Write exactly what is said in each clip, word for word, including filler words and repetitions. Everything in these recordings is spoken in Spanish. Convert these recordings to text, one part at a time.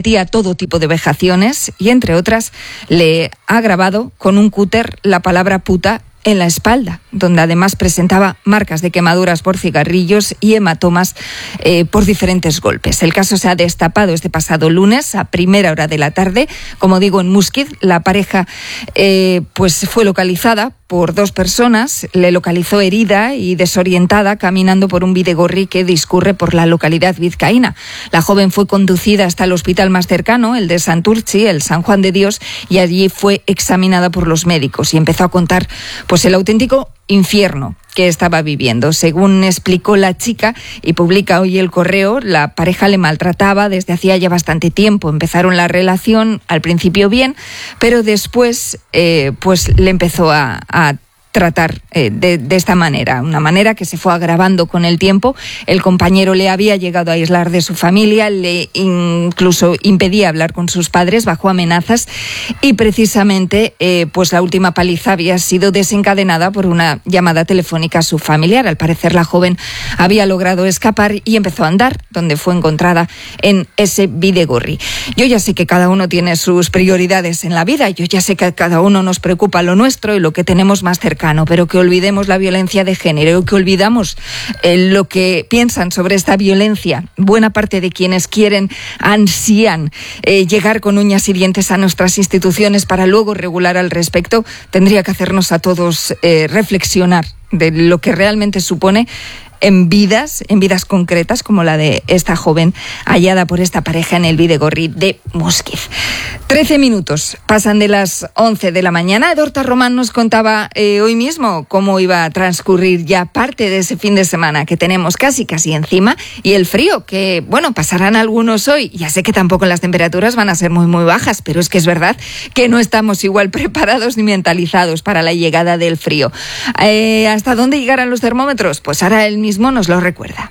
cometía todo tipo de vejaciones y, entre otras, le ha grabado con un cúter la palabra puta en la espalda, donde además presentaba marcas de quemaduras por cigarrillos y hematomas eh, por diferentes golpes. El caso se ha destapado este pasado lunes a primera hora de la tarde, como digo, en Muskiz. La pareja eh, pues fue localizada por dos personas, le localizó herida y desorientada caminando por un bidegorri que discurre por la localidad vizcaína. La joven fue conducida hasta el hospital más cercano, el de Santurtzi, el San Juan de Dios, y allí fue examinada por los médicos y empezó a contar pues el auténtico infierno que estaba viviendo. Según explicó la chica y publica hoy El Correo, la pareja le maltrataba desde hacía ya bastante tiempo. Empezaron la relación al principio bien, pero después eh, pues le empezó a, a tratar eh, de, de esta manera, una manera que se fue agravando con el tiempo. El compañero le había llegado a aislar de su familia, le incluso impedía hablar con sus padres bajo amenazas y precisamente eh, pues la última paliza había sido desencadenada por una llamada telefónica a su familiar. Al parecer la joven había logrado escapar y empezó a andar, donde fue encontrada en ese bidegorri. Yo ya sé que cada uno tiene sus prioridades en la vida, yo ya sé que a cada uno nos preocupa lo nuestro y lo que tenemos más cercano, pero que olvidemos la violencia de género, que olvidamos eh, lo que piensan sobre esta violencia. Buena parte de quienes quieren, ansían eh, llegar con uñas y dientes a nuestras instituciones para luego regular al respecto, tendría que hacernos a todos eh, reflexionar de lo que realmente supone en vidas, en vidas concretas como la de esta joven hallada por esta pareja en el bidegorri de Muskiz. Trece minutos pasan de las once de la mañana. Edorta Román nos contaba eh, hoy mismo cómo iba a transcurrir ya parte de ese fin de semana que tenemos casi casi encima, y el frío que, bueno, pasarán algunos hoy. Ya sé que tampoco las temperaturas van a ser muy muy bajas, pero es que es verdad que no estamos igual preparados ni mentalizados para la llegada del frío. Eh, ¿Hasta dónde llegarán los termómetros? Pues ahora el mismo nos lo recuerda.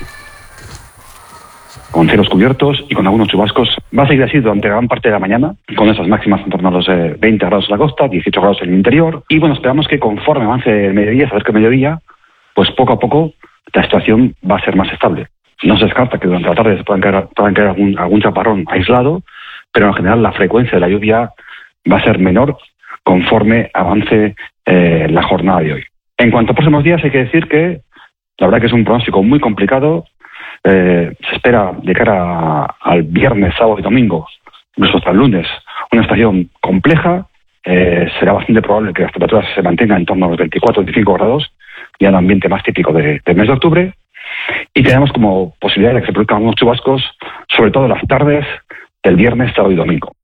Con cielos cubiertos y con algunos chubascos. Va a seguir así durante gran parte de la mañana, con esas máximas en torno a los eh, veinte grados en la costa, dieciocho grados en el interior. Y bueno, esperamos que conforme avance el mediodía, saber que el mediodía, pues poco a poco la situación va a ser más estable. No se descarta que durante la tarde se puedan caer, puedan caer algún, algún chaparrón aislado, pero en general la frecuencia de la lluvia va a ser menor conforme avance eh, la jornada de hoy. En cuanto a próximos días, hay que decir que la verdad que es un pronóstico muy complicado. Eh, se espera de cara a, al viernes, sábado y domingo, incluso hasta el lunes, una estación compleja. Eh, será bastante probable que las temperaturas se mantengan en torno a los veinticuatro a veinticinco grados, ya en ambiente más típico de, del mes de octubre. Y tenemos como posibilidad de que se produzcan algunos chubascos, sobre todo en las tardes del viernes, sábado y domingo.